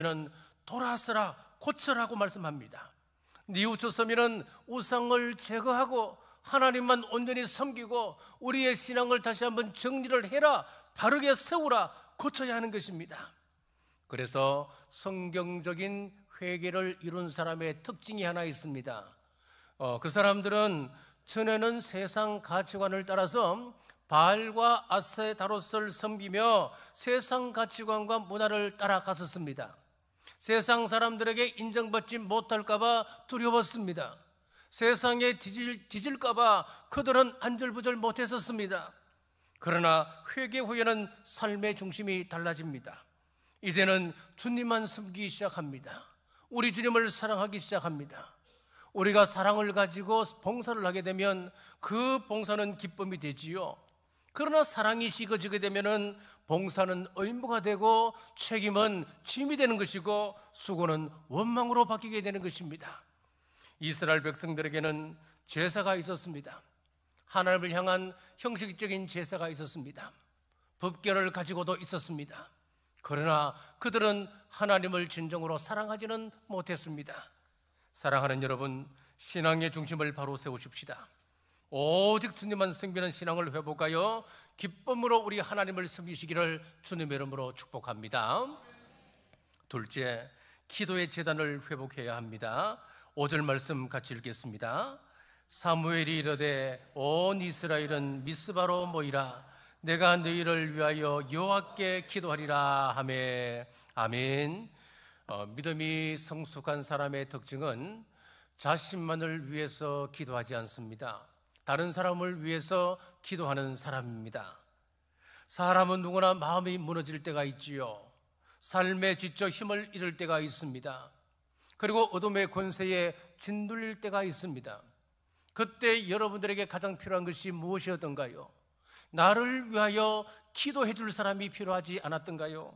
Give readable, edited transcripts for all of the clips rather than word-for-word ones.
돌아서라, 고쳐라고 말씀합니다. 뉘우쳐서면은 우상을 제거하고 하나님만 온전히 섬기고 우리의 신앙을 다시 한번 정리를 해라, 바르게 세우라, 고쳐야 하는 것입니다. 그래서 성경적인 회개를 이룬 사람의 특징이 하나 있습니다. 그 사람들은 전에는 세상 가치관을 따라서 바알과 아세다롯을 섬기며 세상 가치관과 문화를 따라갔었습니다. 세상 사람들에게 인정받지 못할까봐 두려웠습니다. 세상에 뒤질까봐 그들은 안절부절 못했었습니다. 그러나 회개 후에는 삶의 중심이 달라집니다. 이제는 주님만 섬기기 시작합니다. 우리 주님을 사랑하기 시작합니다. 우리가 사랑을 가지고 봉사를 하게 되면 그 봉사는 기쁨이 되지요. 그러나 사랑이 식어지게 되면 봉사는 의무가 되고 책임은 짐이 되는 것이고 수고는 원망으로 바뀌게 되는 것입니다. 이스라엘 백성들에게는 제사가 있었습니다. 하나님을 향한 형식적인 제사가 있었습니다. 법궤를 가지고도 있었습니다. 그러나 그들은 하나님을 진정으로 사랑하지는 못했습니다. 사랑하는 여러분, 신앙의 중심을 바로 세우십시다. 오직 주님만 섬기는 신앙을 회복하여 기쁨으로 우리 하나님을 섬기시기를 주님의 이름으로 축복합니다. 둘째, 기도의 재단을 회복해야 합니다. 5절 말씀 같이 읽겠습니다. 사무엘이 이르되 온 이스라엘은 미스바로 모이라. 내가 너희를 위하여 여호와께 기도하리라 하매. 아멘. 믿음이 성숙한 사람의 특징은 자신만을 위해서 기도하지 않습니다. 다른 사람을 위해서 기도하는 사람입니다. 사람은 누구나 마음이 무너질 때가 있지요. 삶에 지쳐 힘을 잃을 때가 있습니다. 그리고 어둠의 권세에 짓눌릴 때가 있습니다. 그때 여러분들에게 가장 필요한 것이 무엇이었던가요? 나를 위하여 기도해 줄 사람이 필요하지 않았던가요?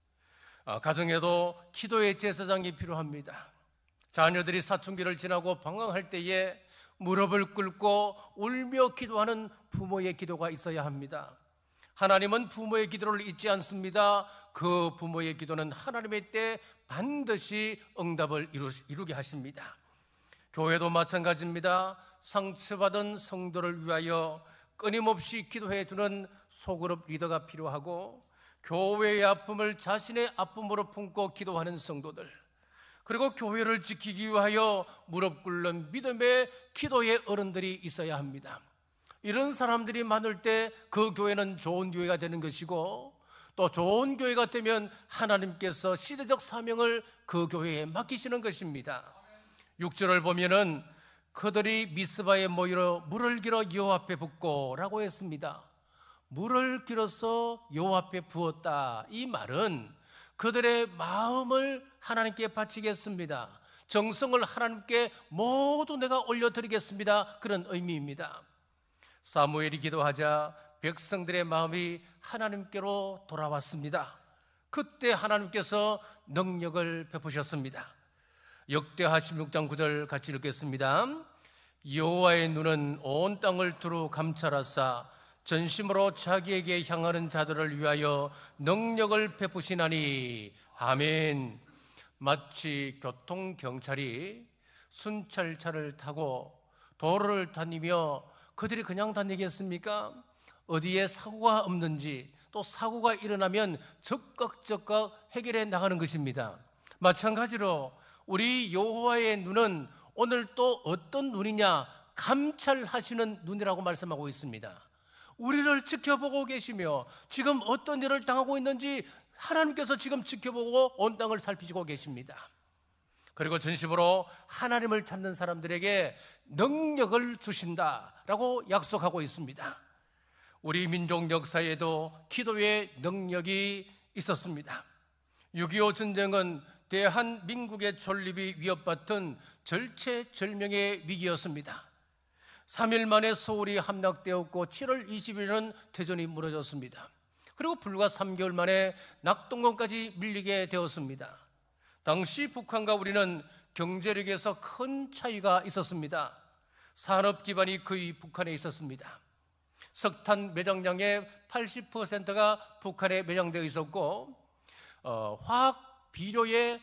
가정에도 기도의 제사장이 필요합니다. 자녀들이 사춘기를 지나고 방황할 때에 무릎을 꿇고 울며 기도하는 부모의 기도가 있어야 합니다. 하나님은 부모의 기도를 잊지 않습니다. 그 부모의 기도는 하나님의 때 반드시 응답을 이루게 하십니다. 교회도 마찬가지입니다. 상처받은 성도를 위하여 끊임없이 기도해 주는 소그룹 리더가 필요하고, 교회의 아픔을 자신의 아픔으로 품고 기도하는 성도들, 그리고 교회를 지키기 위하여 무릎 꿇는 믿음의 기도의 어른들이 있어야 합니다. 이런 사람들이 많을 때 그 교회는 좋은 교회가 되는 것이고, 또 좋은 교회가 되면 하나님께서 시대적 사명을 그 교회에 맡기시는 것입니다. 6절을 보면은 그들이 미스바에 모이러 물을 길어 여호와 앞에 붓고 라고 했습니다. 물을 길어서 여호와 앞에 부었다. 이 말은 그들의 마음을 하나님께 바치겠습니다. 정성을 하나님께 모두 내가 올려드리겠습니다. 그런 의미입니다. 사무엘이 기도하자 백성들의 마음이 하나님께로 돌아왔습니다. 그때 하나님께서 능력을 베푸셨습니다. 역대하 16장 9절 같이 읽겠습니다. 여호와의 눈은 온 땅을 두루 감찰하사 전심으로 자기에게 향하는 자들을 위하여 능력을 베푸시나니. 아멘. 마치 교통경찰이 순찰차를 타고 도로를 다니며, 그들이 그냥 다니겠습니까? 어디에 사고가 없는지, 또 사고가 일어나면 적극 해결해 나가는 것입니다. 마찬가지로 우리 여호와의 눈은 오늘 또 어떤 눈이냐? 감찰하시는 눈이라고 말씀하고 있습니다. 우리를 지켜보고 계시며 지금 어떤 일을 당하고 있는지 하나님께서 지금 지켜보고 온 땅을 살피시고 계십니다. 그리고 전심으로 하나님을 찾는 사람들에게 능력을 주신다라고 약속하고 있습니다. 우리 민족 역사에도 기도의 능력이 있었습니다. 6.25 전쟁은 대한민국의 존립이 위협받던 절체절명의 위기였습니다. 3일 만에 서울이 함락되었고 7월 20일은 대전이 무너졌습니다. 그리고 불과 3개월 만에 낙동강까지 밀리게 되었습니다. 당시 북한과 우리는 경제력에서 큰 차이가 있었습니다. 산업 기반이 거의 북한에 있었습니다. 석탄 매장량의 80%가 북한에 매장되어 있었고, 화학 비료의